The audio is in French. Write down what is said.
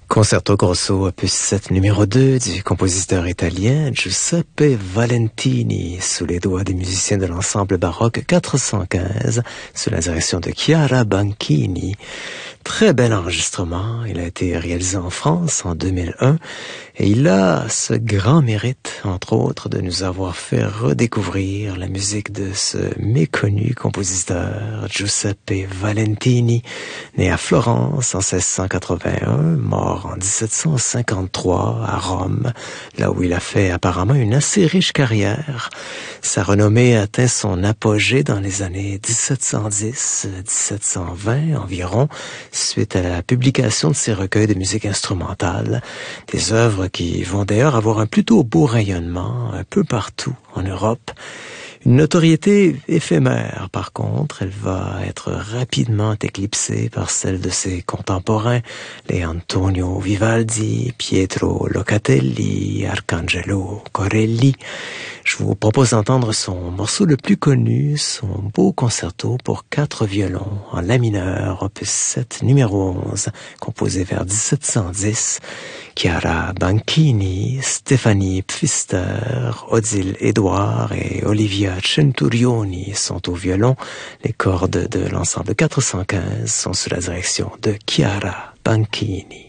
Concerto grosso opus 7 numéro 2 du compositeur italien Giuseppe Valentini sous les doigts des musiciens de l'ensemble baroque 415 sous la direction de Chiara Banchini. Très bel enregistrement, il a été réalisé en France en 2001 et il a ce grand mérite, entre autres, de nous avoir fait redécouvrir la musique de ce méconnu compositeur Giuseppe Valentini, né à Florence en 1681, mort en 1753 à Rome, là où il a fait apparemment une assez riche carrière. Sa renommée atteint son apogée dans les années 1710-1720 environ, suite à la publication de ses recueils de musique instrumentale, des œuvres qui vont d'ailleurs avoir un plutôt beau rayonnement un peu partout en Europe. Une notoriété éphémère, par contre, elle va être rapidement éclipsée par celle de ses contemporains, les Antonio Vivaldi, Pietro Locatelli, Arcangelo Corelli. Je vous propose d'entendre son morceau le plus connu, son beau concerto pour 4 violons en la mineur, opus 7 numéro 11, composé vers 1710. Chiara Banchini, Stéphanie Pfister, Odile Édouard et Olivia Centurioni sont au violon. Les cordes de l'ensemble 415 sont sous la direction de Chiara Banchini.